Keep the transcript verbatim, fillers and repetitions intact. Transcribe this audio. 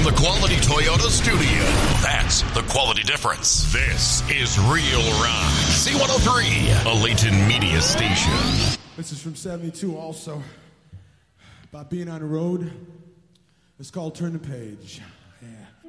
the Quality Toyota studio. That's the quality difference. This is Real Rock. C one oh three, a Layton media station. This is from seventy-two also. About being on the road. It's called Turn the Page. Yeah.